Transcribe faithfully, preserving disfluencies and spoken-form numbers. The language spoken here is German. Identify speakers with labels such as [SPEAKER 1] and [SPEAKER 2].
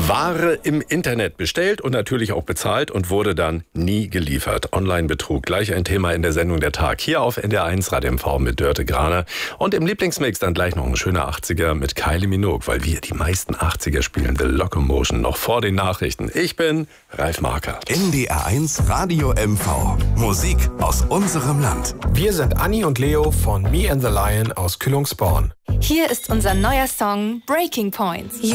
[SPEAKER 1] Ware im Internet bestellt und natürlich auch bezahlt und wurde dann nie geliefert. Online-Betrug, gleich ein Thema in der Sendung Der Tag. Hier auf N D R eins Radio M V mit Dörte Graner. Und im Lieblingsmix dann gleich noch ein schöner achtziger mit Kylie Minogue, weil wir die meisten achtziger spielen. The Locomotion noch vor den Nachrichten. Ich bin Ralf Marker.
[SPEAKER 2] N D R eins Radio M V. Musik aus unserem Land.
[SPEAKER 3] Wir sind Anni und Leo von Me and the Lion aus Kühlungsborn.
[SPEAKER 4] Hier ist unser neuer Song Breaking Points.